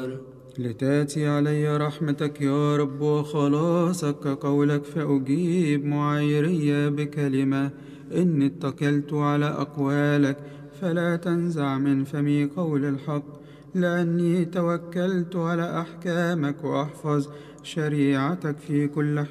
لتأتي علي رحمتك يا رب وخلاصك كقولك، فأجيب معايري بكلمة. إني اتكلت على أقوالك، فلا تنزع من فمي قول الحق. لأني توكلت على أحكامك وأحفظ شريعتك في كل